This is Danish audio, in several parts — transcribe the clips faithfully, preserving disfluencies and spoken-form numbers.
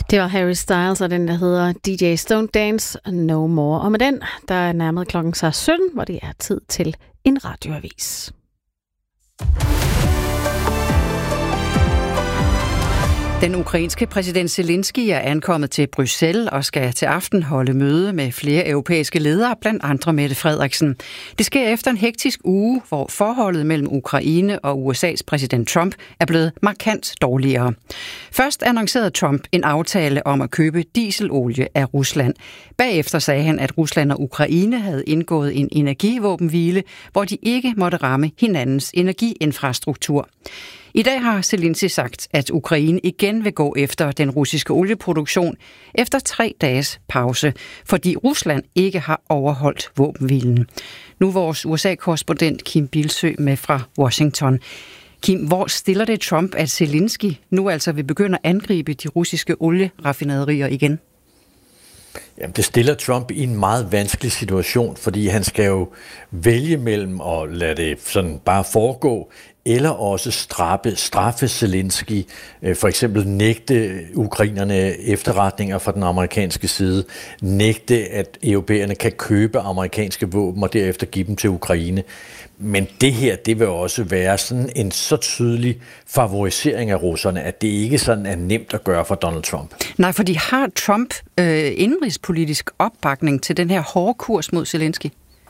Det var Harry Styles og den, der hedder D J Don't Dance No More. Og med den, der er nærmet klokken sig sytten, hvor det er tid til en radioavis. Den ukrainske præsident Zelensky er ankommet til Bruxelles og skal til aften holde møde med flere europæiske ledere, blandt andre Mette Frederiksen. Det sker efter en hektisk uge, hvor forholdet mellem Ukraine og U S A's præsident Trump er blevet markant dårligere. Først annoncerede Trump en aftale om at købe dieselolie af Rusland. Bagefter sagde han, at Rusland og Ukraine havde indgået en energivåbenhvile, hvor de ikke måtte ramme hinandens energiinfrastruktur. I dag har Zelensky sagt, at Ukraine igen vil gå efter den russiske olieproduktion efter tre dages pause, fordi Rusland ikke har overholdt våbenhvilen. Nu vores U S A-korrespondent Kim Bildsøe med fra Washington. Kim, hvor stiller det Trump, at Zelensky nu altså vil begynde at angribe de russiske olieraffinaderier igen? Jamen, det stiller Trump i en meget vanskelig situation, fordi han skal jo vælge mellem at lade det sådan bare foregå, eller også straffe, straffe Zelensky, for eksempel nægte ukrainerne efterretninger fra den amerikanske side, nægte, at europæerne kan købe amerikanske våben og derefter give dem til Ukraine. Men det her, det vil også være sådan en så tydelig favorisering af russerne, at det ikke sådan er nemt at gøre for Donald Trump. Nej, fordi har Trump øh, indenrigspolitisk opbakning til den her hårde kurs mod Zelensky?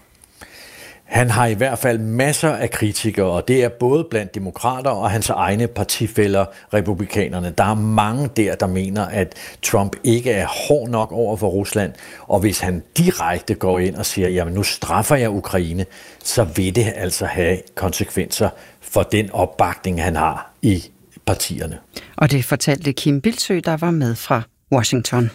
Han har i hvert fald masser af kritikere, og det er både blandt demokrater og hans egne partifæller, republikanerne. Der er mange der, der mener, at Trump ikke er hård nok over for Rusland, og hvis han direkte går ind og siger, jamen nu straffer jeg Ukraine, så vil det altså have konsekvenser for den opbakning, han har i partierne. Og det fortalte Kim Bildsøe, der var med fra Washington.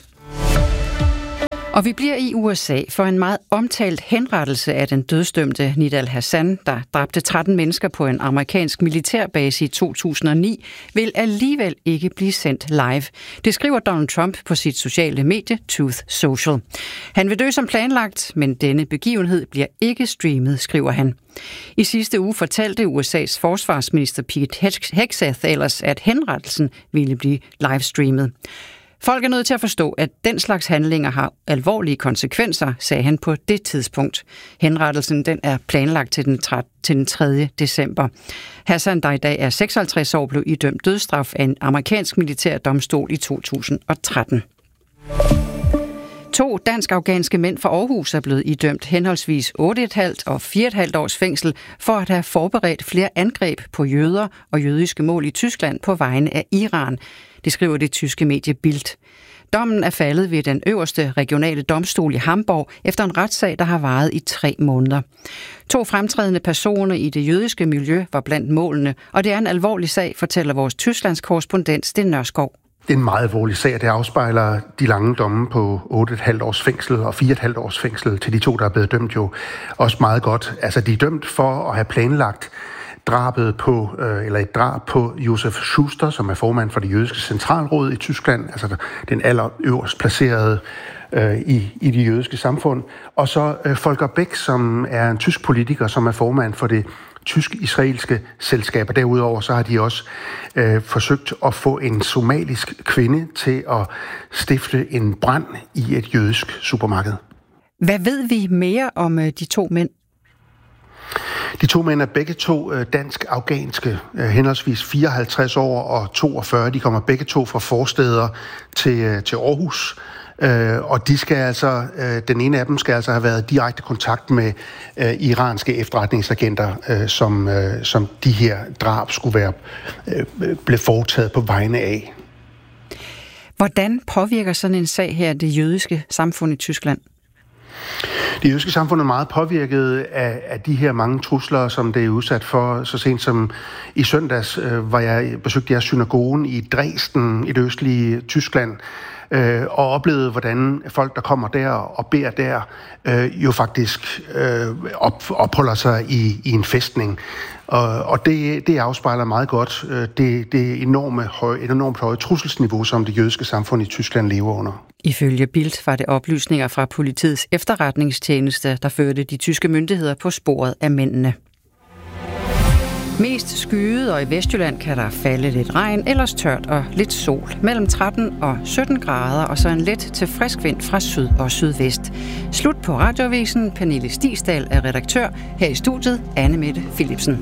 Og vi bliver i U S A for en meget omtalt henrettelse af den dødsdømte Nidal Hasan, der dræbte tretten mennesker på en amerikansk militærbase i to tusind og ni, vil alligevel ikke blive sendt live. Det skriver Donald Trump på sit sociale medie Truth Social. Han vil dø som planlagt, men denne begivenhed bliver ikke streamet, skriver han. I sidste uge fortalte U S A's forsvarsminister Pete Hegseth ellers, at henrettelsen ville blive livestreamet. Folk er nødt til at forstå, at den slags handlinger har alvorlige konsekvenser, sagde han på det tidspunkt. Henrettelsen den er planlagt til den, til den tredje december. Hassan, der i dag er seksoghalvtreds år, blev idømt dødsstraf af en amerikansk militærdomstol i to tusind og tretten. To dansk-afghanske mænd fra Aarhus er blevet idømt henholdsvis otte komma fem og fire komma fem års fængsel for at have forberedt flere angreb på jøder og jødiske mål i Tyskland på vegne af Iran. Det skriver det tyske medie Bild. Dommen er faldet ved den øverste regionale domstol i Hamburg efter en retssag, der har varet i tre måneder. To fremtrædende personer i det jødiske miljø var blandt målene, og det er en alvorlig sag, fortæller vores Tysklands korrespondent Sten Nørskov. Det er en meget alvorlig sag, og det afspejler de lange domme på otte komma fem års fængsel og fire komma fem års fængsel til de to, der er blevet dømt jo også meget godt. Altså, de er dømt for at have planlagt drabet på, øh, eller et drab på Josef Schuster, som er formand for det jødiske centralråd i Tyskland, altså den allerøverst placerede øh, i, i det jødiske samfund. Og så øh, Volker Beck, som er en tysk politiker, som er formand for det tysk-israelske selskab. Og derudover så har de også øh, forsøgt at få en somalisk kvinde til at stifte en brand i et jødisk supermarked. Hvad ved vi mere om øh, de to mænd? De to mænd er begge to dansk-afghanske, henholdsvis fireoghalvtreds år og toogfyrre. De kommer begge to fra forsteder til, til Aarhus. Og de skal altså, den ene af dem skal altså have været i direkte kontakt med iranske efterretningsagenter, som, som de her drab skulle være blevet foretaget på vegne af. Hvordan påvirker sådan en sag her det jødiske samfund i Tyskland? Det jødiske samfund er meget påvirket af, af de her mange trusler, som det er udsat for. Så sent som i søndags øh, var jeg besøgte jeg synagogen i Dresden i det østlige Tyskland, øh, og oplevede, hvordan folk, der kommer der og beder der, øh, jo faktisk øh, op, opholder sig i, i en fæstning. Og, og det, det afspejler meget godt øh, det, det enorme høje, enormt høje trusselsniveau, som det jødiske samfund i Tyskland lever under. Ifølge Bild var det oplysninger fra politiets efterretningstjeneste, der førte de tyske myndigheder på sporet af mændene. Mest skyet, og i Vestjylland kan der falde lidt regn, ellers tørt og lidt sol. Mellem tretten og sytten grader, og så en let til frisk vind fra syd og sydvest. Slut på Radioavisen. Pernille Stigsdal er redaktør. Her i studiet Anne Mette Philipsen.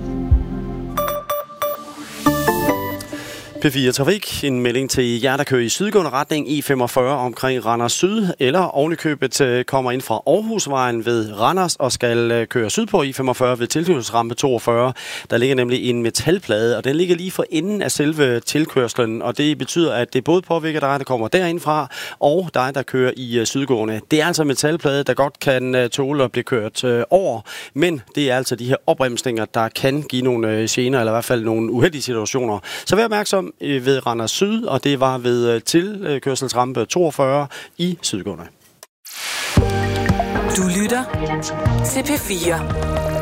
P fire Trafik. En melding til jer, der kører i sydgående retning E femogfyrre omkring Randers Syd, eller ovenikøbet kommer ind fra Aarhusvejen ved Randers og skal køre sydpå E femogfyrre ved tilkørselsrampe toogfyrre. Der ligger nemlig en metalplade, og den ligger lige for enden af selve tilkørslen, og det betyder, at det både påvirker dig, der kommer derindfra, og dig, der kører i sydgående. Det er altså en metalplade, der godt kan tåle at blive kørt over, men det er altså de her opremsninger, der kan give nogle gener, eller i hvert fald nogle uheldige situationer. Så vær opmærksom ved Randers Syd, og det var ved tilkørselsrampe toogfyrre i sydgående. Du lytter til P fire.